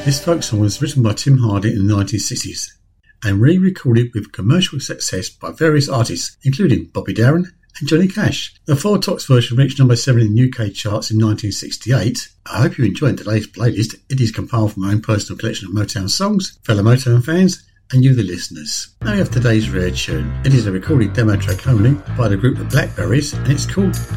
This folk song was written by Tim Hardy in the 1960s and re-recorded with commercial success by various artists, including Bobby Darin and Johnny Cash. The Four Tops version reached number 7 in UK charts in 1968. I hope you enjoyed today's playlist. It is compiled from my own personal collection of Motown songs, fellow Motown fans, and you the listeners. Now we have today's rare tune. It is a recorded demo track only by the group The Blackberries, and it's called